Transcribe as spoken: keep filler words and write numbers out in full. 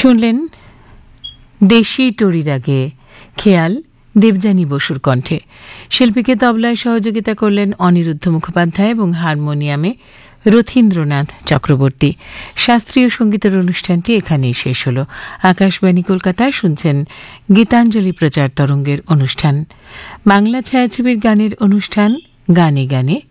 শুনলেন দেশি টরির আগে খেয়াল দেবযানী বসুর কণ্ঠে। শিল্পীকে তবলায় সহযোগিতা করলেন অনিরুদ্ধ মুখোপাধ্যায় এবং হারমোনিয়ামে রথীন্দ্রনাথ চক্রবর্তী। শাস্ত্রীয় সঙ্গীতের অনুষ্ঠানটি এখানেই শেষ হল। আকাশবাণী কলকাতায় শুনছেন গীতাঞ্জলি প্রচার তরঙ্গের অনুষ্ঠান। বাংলা ছায়াছবির গানের অনুষ্ঠান গানে গানে